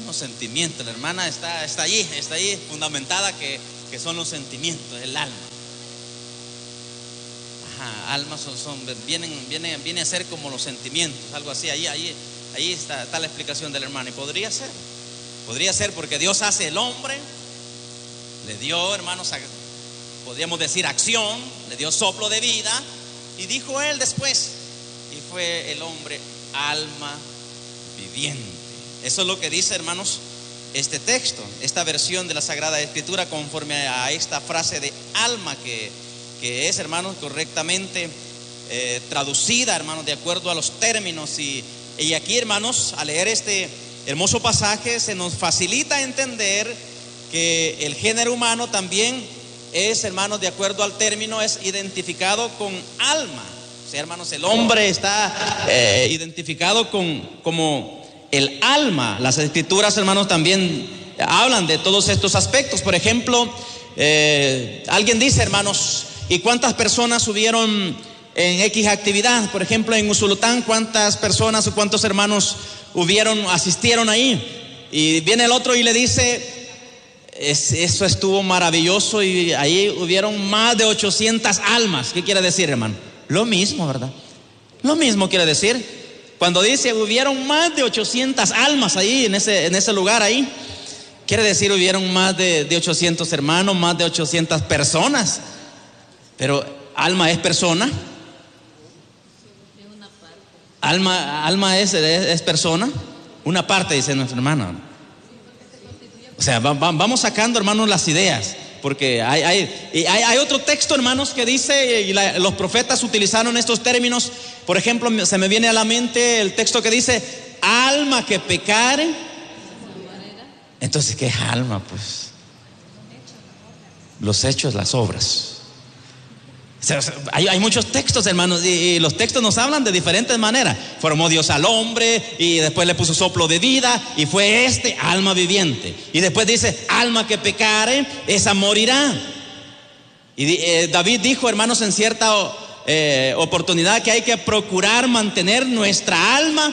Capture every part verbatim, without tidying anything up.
los sentimientos. La hermana está, está allí, está allí fundamentada que, que son los sentimientos, el alma. Ajá, almas son, son vienen, vienen, viene a ser como los sentimientos, algo así. Ahí, ahí, ahí está, está la explicación del hermano. Y podría ser, podría ser porque Dios hace el hombre, le dio, hermanos, podríamos decir acción, le dio soplo de vida, y dijo él después, y fue el hombre alma viviente. Eso es lo que dice, hermanos, este texto, esta versión de la Sagrada Escritura, conforme a esta frase de alma que, que es, hermanos, correctamente eh, traducida, hermanos, de acuerdo a los términos. Y, y aquí, hermanos, al leer este hermoso pasaje, se nos facilita entender que el género humano también es, hermanos, de acuerdo al término, es identificado con alma. O sea, hermanos, el hombre está eh, identificado con, como el alma. Las escrituras, hermanos, también hablan de todos estos aspectos. Por ejemplo, eh, alguien dice, hermanos, ¿y cuántas personas hubieron en X actividad? Por ejemplo, en Usulután, ¿cuántas personas o cuántos hermanos hubieron, asistieron ahí? Y viene el otro y le dice, es, eso estuvo maravilloso y ahí hubieron más de ochocientas almas. ¿Qué quiere decir, hermano? Lo mismo, ¿verdad? Lo mismo quiere decir. Cuando dice hubieron más de ochocientas almas ahí, en ese, en ese lugar ahí, quiere decir hubieron más de, de ochocientos hermanos, más de ochocientas personas. Pero alma es persona. Alma, alma es, es, es persona. Una parte, dice nuestro hermano. O sea, va, va, vamos sacando, hermanos, las ideas. Porque hay, hay, hay, hay otro texto, hermanos, que dice, y la, los profetas utilizaron estos términos. Por ejemplo, se me viene a la mente el texto que dice, alma que pecare. Entonces, ¿qué es alma? Pues los hechos, las obras. O sea, hay, hay muchos textos, hermanos, y, y los textos nos hablan de diferentes maneras. Formó Dios al hombre y después le puso soplo de vida y fue este alma viviente. Y después dice, alma que pecare, esa morirá. Y eh, David dijo, hermanos, en cierta eh, oportunidad que hay que procurar mantener nuestra alma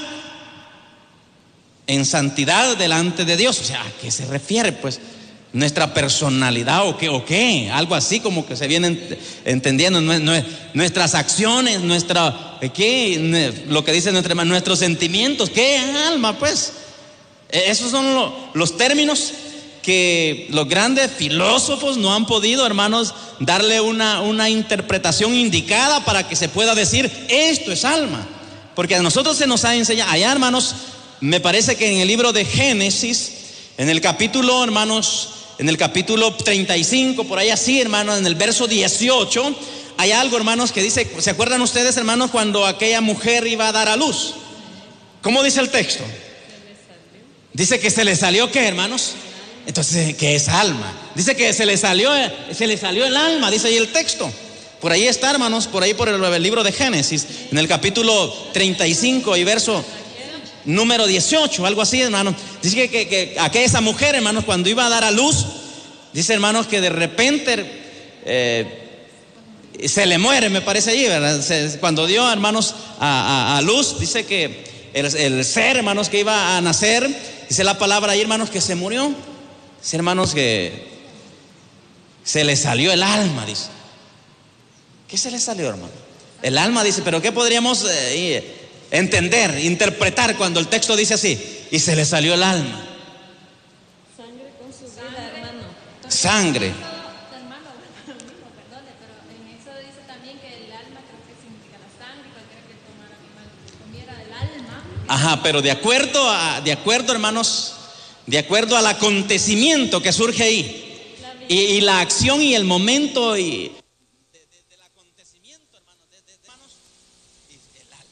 en santidad delante de Dios. O sea, ¿a qué se refiere? Pues nuestra personalidad o qué, o qué, algo así como que se viene entendiendo, nuestras acciones, nuestra, ¿qué? Lo que dice nuestra hermana, nuestros sentimientos, ¿qué alma? Pues esos son lo, los términos que los grandes filósofos no han podido, hermanos, darle una, una interpretación indicada para que se pueda decir esto es alma. Porque a nosotros se nos ha enseñado, allá, hermanos, me parece que en el libro de Génesis, en el capítulo, hermanos, en el capítulo treinta y cinco, por ahí así, hermanos, en el verso dieciocho, hay algo, hermanos, que dice, ¿se acuerdan ustedes, hermanos, cuando aquella mujer iba a dar a luz? ¿Cómo dice el texto? Dice que se le salió, ¿qué, hermanos? Entonces, ¿qué es alma? Dice que se le salió, se le salió el alma, dice ahí el texto. Por ahí está, hermanos, por ahí por el, el libro de Génesis, en el capítulo treinta y cinco y verso número dieciocho, algo así, hermanos. Dice que, que, que aquella esa mujer, hermanos, cuando iba a dar a luz, dice, hermanos, que de repente eh, se le muere, me parece allí, ¿verdad? Se, cuando dio, hermanos, a, a, a luz, dice que el, el ser, hermanos, que iba a nacer, dice la palabra ahí, hermanos, que se murió. Dice, hermanos, que se le salió el alma, dice. ¿Qué se le salió, hermano? El alma, dice, pero ¿qué podríamos eh, entender, interpretar cuando el texto dice así? Y se le salió el alma. Sangre con su vida, hermano. Sangre. Hermano, perdone, pero en eso dice también que el alma creo que significa la sangre, cualquiera que tomara animal comiera el alma. Ajá, pero de acuerdo a, de acuerdo, hermanos, de acuerdo al acontecimiento que surge ahí, y, y la acción y el momento y de, de, del acontecimiento, hermanos, de, de, de, hermanos, y el alma.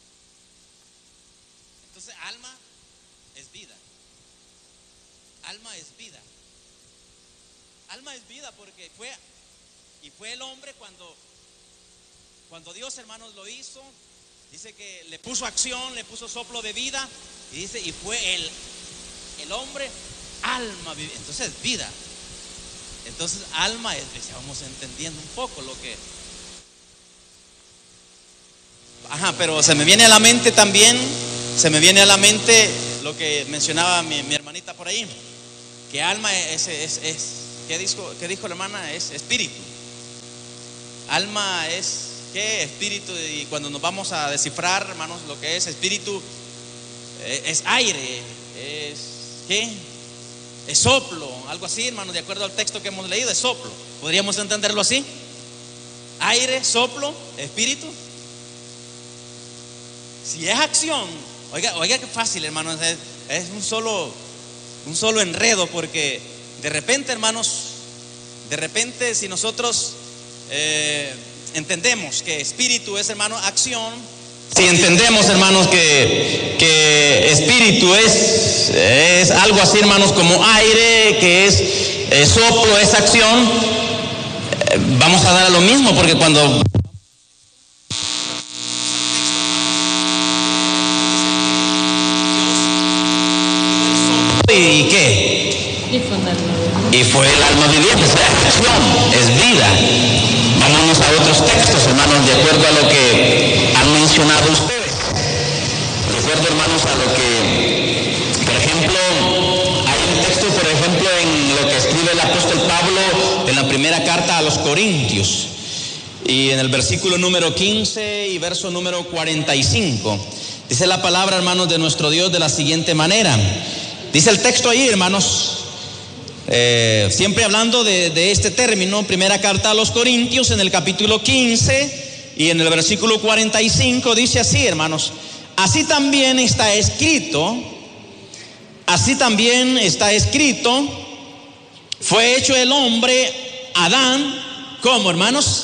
Entonces, alma es vida. Alma es vida. Alma es vida porque fue y fue el hombre cuando cuando Dios, hermanos, lo hizo. Dice que le puso acción, le puso soplo de vida y dice y fue el el hombre alma viviente. Entonces vida. Entonces alma es, ya vamos entendiendo un poco lo que. Ajá, pero se me viene a la mente también, se me viene a la mente lo que mencionaba mi, mi hermanita por ahí, que alma es, es, es ¿qué dijo, qué dijo la hermana? Es espíritu. Alma es, ¿qué? Espíritu. Y cuando nos vamos a descifrar, hermanos, lo que es espíritu, es, es aire, es, ¿qué? Es soplo, algo así, hermanos, de acuerdo al texto que hemos leído, es soplo. ¿Podríamos entenderlo así? Aire, soplo, espíritu. Si es acción, oiga, oiga qué fácil, hermanos, es, es un solo, un solo enredo, porque de repente, hermanos, de repente si nosotros eh, entendemos que espíritu es, hermano, acción, si entendemos, hermanos, que, que espíritu es, es algo así, hermanos, como aire, que es eh, soplo, es acción, eh, vamos a dar a lo mismo, porque cuando ¿y qué? Y fue el alma viviente, es acción, es vida. Vámonos a otros textos, hermanos, de acuerdo a lo que han mencionado ustedes. De acuerdo, hermanos, a lo que, por ejemplo, hay un texto, por ejemplo, en lo que escribe el apóstol Pablo en la primera carta a los Corintios, y en el versículo número quince y verso número cuarenta y cinco. Dice la palabra, hermanos, de nuestro Dios de la siguiente manera. Dice el texto ahí, hermanos, eh, siempre hablando de, de este término, primera carta a los Corintios, en el capítulo quince y en el versículo cuarenta y cinco, dice así, hermanos: así también está escrito, así también está escrito, fue hecho el hombre Adán, ¿cómo, hermanos?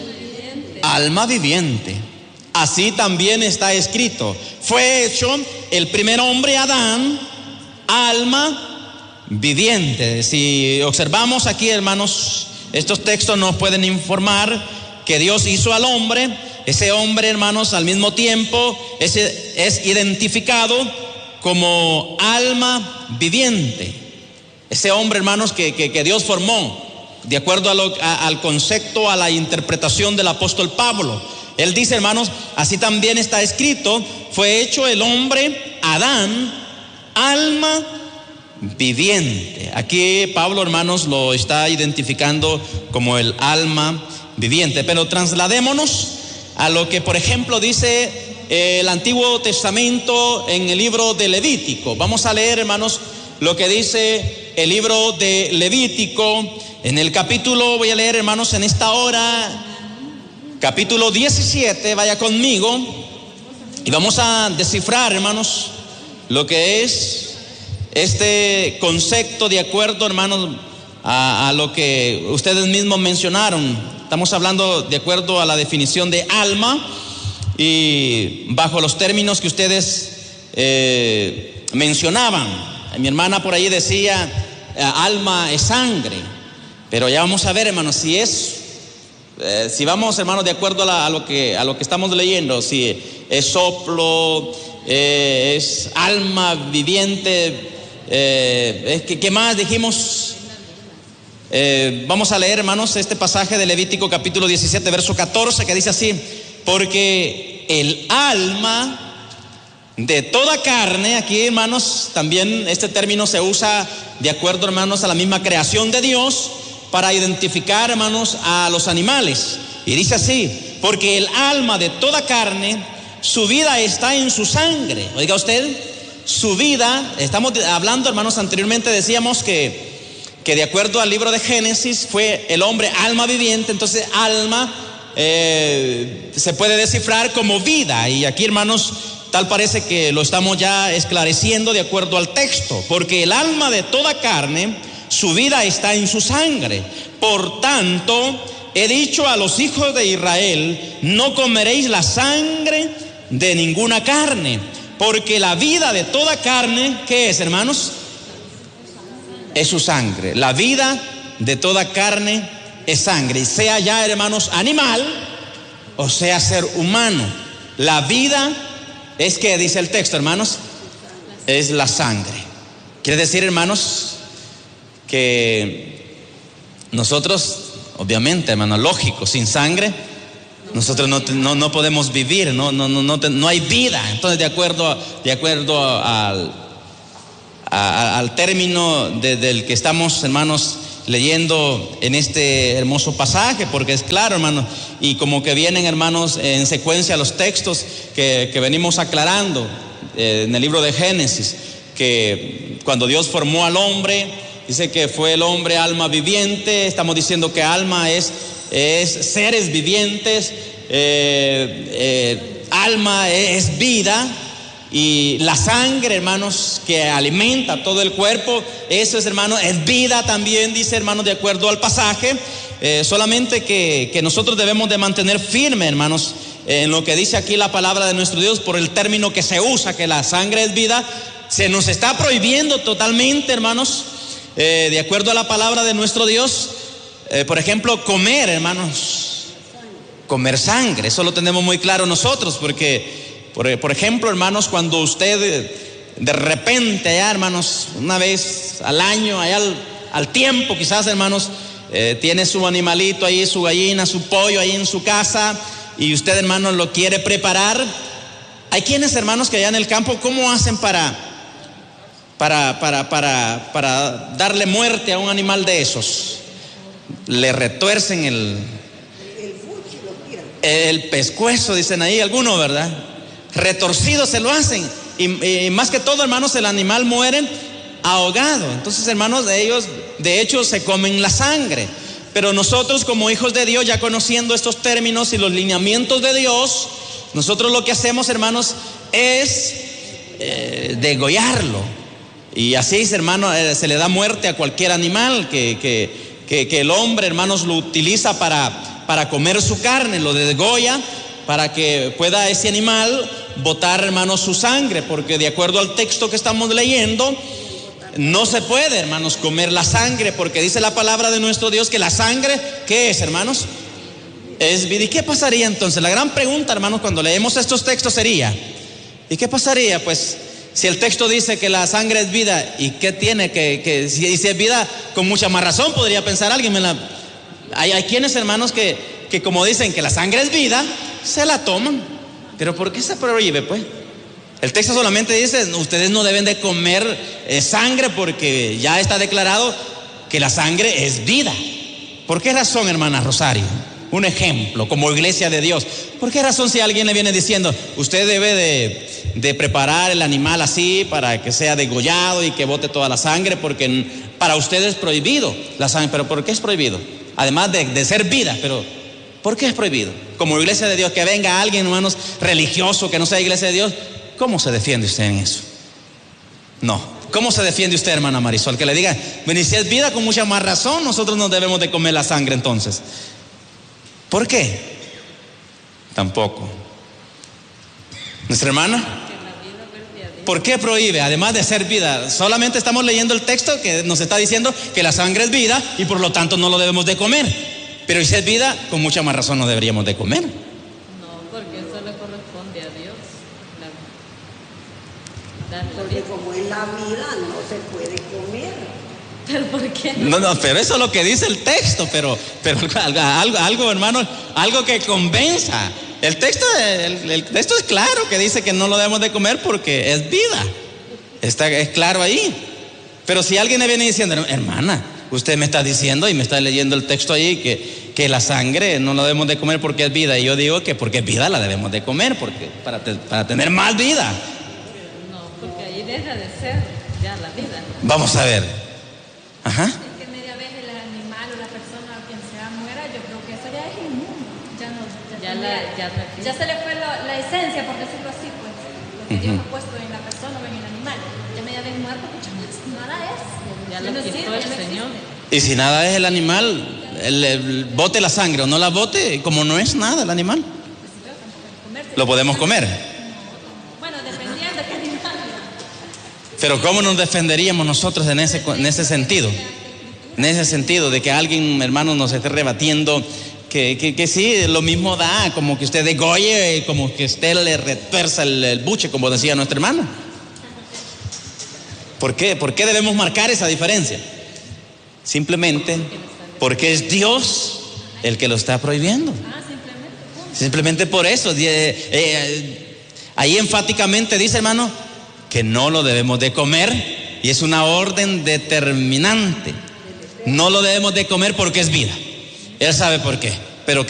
Alma viviente. Así también está escrito, fue hecho el primer hombre Adán, alma viviente. Si observamos aquí, hermanos, estos textos nos pueden informar que Dios hizo al hombre. Ese hombre, hermanos, al mismo tiempo es, es identificado como alma viviente. Ese hombre, hermanos, que, que, que Dios formó de acuerdo a lo, a, al concepto, a la interpretación del apóstol Pablo. Él dice, hermanos, así también está escrito, fue hecho el hombre Adán, alma viviente. Aquí Pablo, hermanos, lo está identificando como el alma viviente. Pero trasladémonos a lo que, por ejemplo, dice eh, el Antiguo Testamento en el libro de Levítico. Vamos a leer, hermanos, lo que dice el libro de Levítico en el capítulo, voy a leer, hermanos, en esta hora, capítulo diecisiete, vaya conmigo, y vamos a descifrar, hermanos, lo que es este concepto de acuerdo, hermanos, a, a lo que ustedes mismos mencionaron. Estamos hablando de acuerdo a la definición de alma y bajo los términos que ustedes eh, mencionaban. Mi hermana por ahí decía, alma es sangre, pero ya vamos a ver, hermanos, si es, eh, si vamos, hermanos, de acuerdo a, la, a, lo que, a lo que estamos leyendo, si es soplo, eh, es alma viviente, eh, ¿qué, qué más dijimos? Eh, vamos a leer, hermanos, este pasaje de Levítico capítulo diecisiete, verso catorce, que dice así: porque el alma de toda carne, aquí, hermanos, también este término se usa de acuerdo, hermanos, a la misma creación de Dios para identificar, hermanos, a los animales. Y dice así: porque el alma de toda carne, su vida está en su sangre. Oiga usted, su vida, estamos hablando, hermanos, anteriormente decíamos que, que de acuerdo al libro de Génesis fue el hombre alma viviente. Entonces alma eh, se puede descifrar como vida, y aquí, hermanos, tal parece que lo estamos ya esclareciendo de acuerdo al texto. Porque el alma de toda carne, su vida está en su sangre. Por tanto, he dicho a los hijos de Israel: no comeréis la sangre de ninguna carne, porque la vida de toda carne, ¿qué es, hermanos? Es su sangre. La vida de toda carne es sangre, y sea ya, hermanos, animal o sea ser humano. La vida es, que dice el texto, hermanos, es la sangre. Quiere decir, hermanos, que nosotros, obviamente, hermano, lógico, sin sangre nosotros no, no, no podemos vivir, no, no, no, no, no hay vida. Entonces, de acuerdo, de acuerdo al, a, al término de, del que estamos, hermanos, leyendo en este hermoso pasaje, porque es claro, hermanos, y como que vienen, hermanos, en secuencia los textos que, que venimos aclarando eh, en el libro de Génesis, que cuando Dios formó al hombre, dice que fue el hombre alma viviente. Estamos diciendo que alma es, es seres vivientes, eh, eh, alma es vida. Y la sangre, hermanos, que alimenta todo el cuerpo, eso es, hermanos, es vida también, dice, hermanos, de acuerdo al pasaje. Eh, solamente que, que nosotros debemos de mantener firme, hermanos, en lo que dice aquí la palabra de nuestro Dios, por el término que se usa, que la sangre es vida. Se nos está prohibiendo totalmente, hermanos, eh, de acuerdo a la palabra de nuestro Dios, eh, por ejemplo, comer, hermanos, comer sangre. Eso lo tenemos muy claro nosotros, porque Por, por ejemplo, hermanos, cuando usted de, de repente allá, hermanos, una vez al año, allá al, al tiempo quizás, hermanos, eh, tiene su animalito ahí, su gallina, su pollo ahí en su casa, y usted, hermanos, lo quiere preparar. Hay quienes, hermanos, que allá en el campo, ¿cómo hacen para, para, para, para, para darle muerte a un animal de esos? Le retuercen el, el pescuezo, dicen ahí algunos, ¿verdad? Retorcido se lo hacen, y, y más que todo, hermanos, el animal muere ahogado. Entonces, hermanos, ellos de hecho se comen la sangre. Pero nosotros, como hijos de Dios, ya conociendo estos términos y los lineamientos de Dios, nosotros lo que hacemos, hermanos, es eh, degollarlo. Y así, hermanos, eh, se le da muerte a cualquier animal que, que, que, que el hombre, hermanos, lo utiliza para, para comer su carne, lo degolla para que pueda ese animal botar, hermanos, su sangre, porque de acuerdo al texto que estamos leyendo, no se puede, hermanos, comer la sangre, porque dice la palabra de nuestro Dios que la sangre, ¿qué es, hermanos? Es vida. ¿Y qué pasaría entonces? La gran pregunta, hermanos, cuando leemos estos textos sería, ¿y qué pasaría? Pues, si el texto dice que la sangre es vida, ¿y qué tiene que, que si, si es vida, con mucha más razón podría pensar alguien? La, hay, hay quienes, hermanos, que, que como dicen que la sangre es vida, se la toman. Pero ¿por qué se prohíbe, pues? El texto solamente dice, ustedes no deben de comer eh, sangre, porque ya está declarado que la sangre es vida. ¿Por qué razón, hermana Rosario? Un ejemplo, como iglesia de Dios. ¿Por qué razón, si alguien le viene diciendo, usted debe de, de preparar el animal así para que sea degollado y que bote toda la sangre, porque para usted es prohibido la sangre? ¿Pero por qué es prohibido? Además de, de ser vida, pero ¿por qué es prohibido? Como iglesia de Dios, que venga alguien, hermanos, religioso, que no sea iglesia de Dios, ¿cómo se defiende usted en eso? No. ¿Cómo se defiende usted, hermana Marisol? Que le diga, bueno, y si es vida, con mucha más razón, nosotros no debemos de comer la sangre entonces. ¿Por qué? Tampoco. ¿Nuestra hermana? ¿Por qué prohíbe? Además de ser vida, solamente estamos leyendo el texto que nos está diciendo que la sangre es vida y por lo tanto no lo debemos de comer. Pero si es vida, con mucha más razón no deberíamos de comer. No, porque eso le corresponde a Dios. La, la porque como es la vida, no se puede comer. ¿Pero por qué No, no? no, pero eso es lo que dice el texto, pero, pero algo, algo, hermano, algo que convenza. El texto, el, el texto es claro que dice que no lo debemos de comer porque es vida. Está, es claro ahí. Pero si alguien le viene diciendo, hermana, usted me está diciendo y me está leyendo el texto ahí que, que la sangre no la debemos de comer porque es vida, y yo digo que porque es vida la debemos de comer, porque para, te, para tener más vida. No, porque ahí deja de ser ya la vida. Vamos a ver. Ajá. Es que media vez el animal o la persona o quien sea muera, yo creo que eso ya es inmundo. Ya no, ya, Ya, tiene- la, ya, no- ya se le fue la, la esencia, por decirlo así, pues, lo que Dios ha puesto en la persona o en el animal. Ya media vez muerto, pues ya no- nada es. Ya Ya lo no quitó sirve, el ya no Señor. existe. Y si nada es el animal, el, el bote la sangre o no la bote, como no es nada el animal, Comerse. lo podemos comer. Bueno, dependiendo de qué animal. Pero ¿cómo nos defenderíamos nosotros en ese, en ese sentido? En ese sentido de que alguien, hermano, nos esté rebatiendo que, que, que sí, lo mismo da, como que usted degolle, como que usted le retuerza el, el buche, como decía nuestra hermana. ¿Por qué? ¿Por qué debemos marcar esa diferencia? Simplemente porque es Dios el que lo está prohibiendo. Ah, simplemente. Simplemente por eso. Eh, eh, ahí enfáticamente dice, hermano, que no lo debemos de comer Y es una orden determinante. No lo debemos de comer porque es vida. Él sabe por qué.